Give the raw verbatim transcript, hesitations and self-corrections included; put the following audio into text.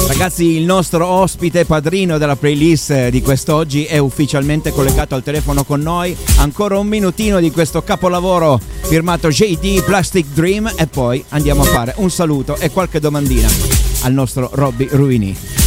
Ragazzi, il nostro ospite padrino della playlist di quest'oggi è ufficialmente collegato al telefono con noi. Ancora un minutino di questo capolavoro firmato J D Plastic Dream e poi andiamo a fare un saluto e qualche domandina al nostro Robby Ruini.